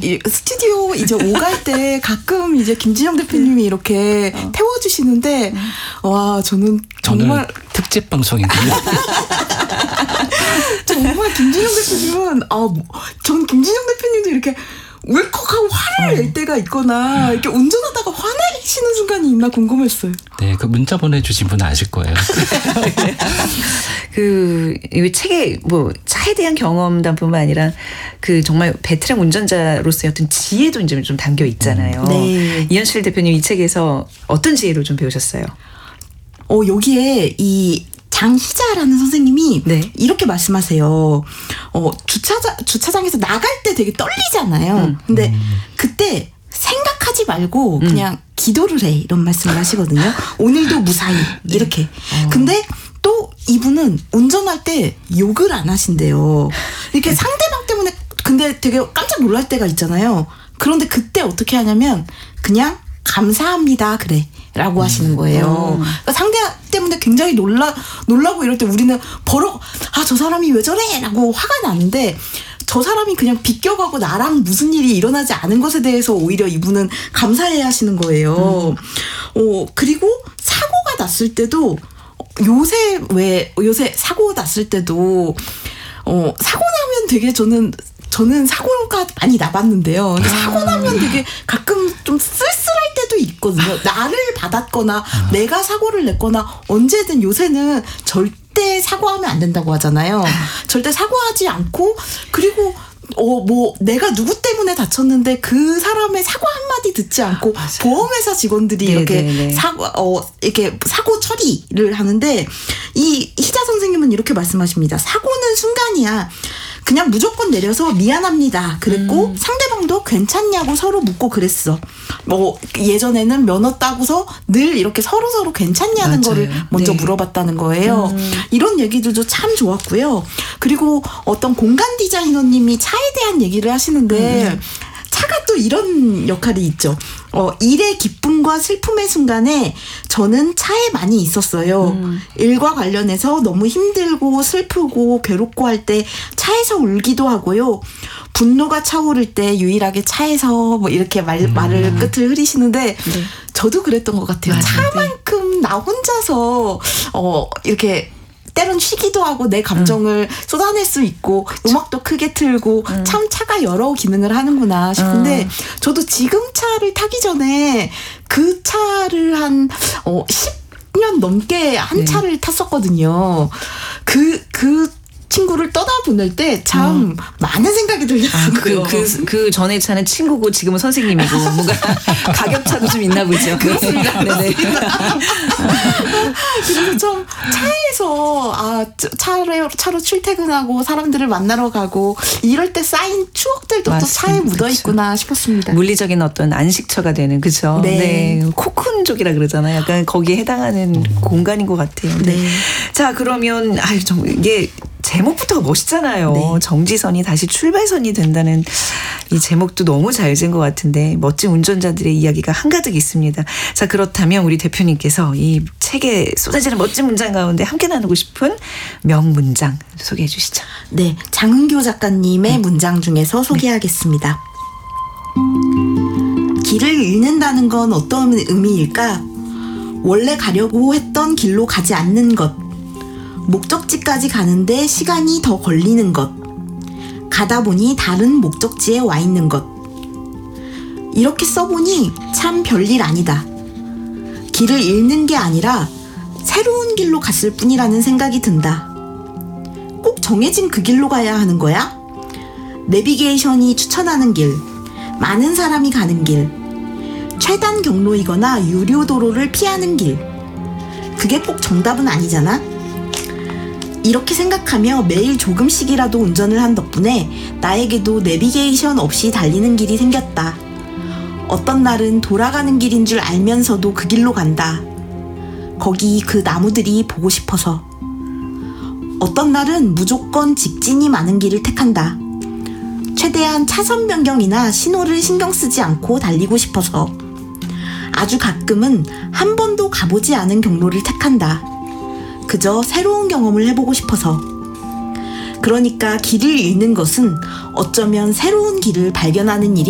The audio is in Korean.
스튜디오 이제 오갈 때 가끔 이제 김진영 대표님이 이렇게 태워주시는데, 와, 저는 정말. 특집 방송인데요. 정말 김진영 대표님은, 전 김진영 대표님도 이렇게 울컥하고 화를 낼 때가 있거나, 이렇게 운전하다가 화내시는 순간이 있나 궁금했어요. 네, 그 문자 보내주신 분은 아실 거예요. 이 책에 차에 대한 경험담뿐만 아니라 정말 베테랑 운전자로서의 어떤 지혜도 이제 좀 담겨 있잖아요. 네. 이현실 대표님 이 책에서 어떤 지혜를 좀 배우셨어요? 여기에 이 장희자라는 선생님이 네. 이렇게 말씀하세요. 주차장에서 나갈 때 되게 떨리잖아요. 근데 그때 생각하지 말고 그냥 기도를 해, 이런 말씀을 하시거든요. 오늘도 무사히 이렇게. 근데 또 이분은 운전할 때 욕을 안 하신대요. 이렇게 상대방 때문에 근데 되게 깜짝 놀랄 때가 있잖아요. 그런데 그때 어떻게 하냐면 그냥 감사합니다 그래 라고 하시는 거예요. 그러니까 상대 때문에 굉장히 놀라고 이럴 때 우리는 버럭 저 사람이 왜 저래 라고 화가 나는데, 저 사람이 그냥 비껴가고 나랑 무슨 일이 일어나지 않은 것에 대해서 오히려 이분은 감사해야 하시는 거예요. 그리고 사고가 났을 때도 요새 사고 났을 때도 사고 나면 되게 저는 사고가 많이 나봤는데요. 근데 사고 나면 되게 가끔 좀 쓸쓸할 때도 있거든요. 나를 받았거나 내가 사고를 냈거나 언제든 요새는 절대 사고하면 안 된다고 하잖아요. 절대 사고하지 않고, 그리고 내가 누구 때문에 다쳤는데 그 사람의 사과 한마디 듣지 않고 맞아요. 보험회사 직원들이 이렇게 사고 처리를 하는데, 이 희자 선생님은 이렇게 말씀하십니다. 사고는 순간이야. 그냥 무조건 내려서 미안합니다 그랬고 상대방도 괜찮냐고 서로 묻고 그랬어. 예전에는 면허 따고서 늘 이렇게 서로 괜찮냐는 맞아요. 거를 먼저 물어봤다는 거예요. 이런 얘기들도 참 좋았고요. 그리고 어떤 공간 디자이너님이 차에 대한 얘기를 하시는데 차가 또 이런 역할이 있죠. 일의 기쁨과 슬픔의 순간에 저는 차에 많이 있었어요. 일과 관련해서 너무 힘들고 슬프고 괴롭고 할 때 차에서 울기도 하고요. 분노가 차오를 때 유일하게 차에서 이렇게 말을 끝을 흐리시는데 저도 그랬던 것 같아요. 차만큼 나 혼자서 이렇게 때론 쉬기도 하고 내 감정을 쏟아낼 수 있고 음악도 크게 틀고 참 차가 여러 기능을 하는구나 싶은데 저도 지금 차를 타기 전에 그 차를 한 10년 넘게 한 차를 탔었거든요. 그 친구를 떠나보낼 때 참 많은 생각이 들더라고요. 그 전에 차는 친구고 지금은 선생님이고 뭔가 가격차도 좀 있나 보죠. 그렇습니다. 네네. 그래서 좀 차에서 차로 출퇴근하고 사람들을 만나러 가고 이럴 때 쌓인 추억들도 맞습니다. 또 차에 묻어 있구나 싶었습니다. 물리적인 어떤 안식처가 되는 그죠. 네. 코쿤족이라 그러잖아요. 약간 거기에 해당하는 공간인 것 같아요. 네. 자 그러면 이게 제목부터가 멋있잖아요. 네. 정지선이 다시 출발선이 된다는 이 제목도 너무 잘 지은 것 같은데 멋진 운전자들의 이야기가 한가득 있습니다. 자 그렇다면 우리 대표님께서 이 책에 쏟아지는 멋진 문장 가운데 함께 나누고 싶은 명문장 소개해 주시죠. 네, 장은교 작가님의 문장 중에서 소개하겠습니다. 길을 잃는다는 건 어떤 의미일까? 원래 가려고 했던 길로 가지 않는 것. 목적지까지 가는데 시간이 더 걸리는 것. 가다 보니 다른 목적지에 와 있는 것. 이렇게 써보니 참 별일 아니다. 길을 잃는 게 아니라 새로운 길로 갔을 뿐이라는 생각이 든다. 꼭 정해진 그 길로 가야 하는 거야? 내비게이션이 추천하는 길, 많은 사람이 가는 길, 최단 경로이거나 유료 도로를 피하는 길. 그게 꼭 정답은 아니잖아? 이렇게 생각하며 매일 조금씩이라도 운전을 한 덕분에 나에게도 내비게이션 없이 달리는 길이 생겼다. 어떤 날은 돌아가는 길인 줄 알면서도 그 길로 간다. 거기 그 나무들이 보고 싶어서. 어떤 날은 무조건 직진이 많은 길을 택한다. 최대한 차선 변경이나 신호를 신경 쓰지 않고 달리고 싶어서. 아주 가끔은 한 번도 가보지 않은 경로를 택한다. 그저 새로운 경험을 해보고 싶어서. 그러니까 길을 잃는 것은 어쩌면 새로운 길을 발견하는 일이